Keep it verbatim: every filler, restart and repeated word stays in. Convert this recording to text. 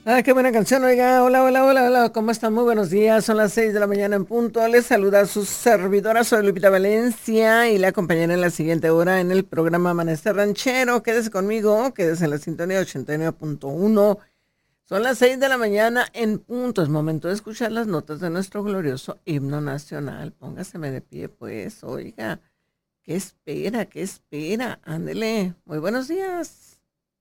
Ah, qué buena canción, oiga, hola, hola, hola, hola, ¿cómo están? Muy buenos días, son las seis de la mañana en punto, les saluda su servidora, soy Lupita Valencia y la acompañaré en la siguiente hora en el programa Amanecer Ranchero, quédese conmigo, quédese en la sintonía ochenta y nueve punto uno, son las seis de la mañana en punto, es momento de escuchar las notas de nuestro glorioso himno nacional, póngaseme de pie pues, oiga, ¿qué espera, qué espera? Ándele, muy buenos días.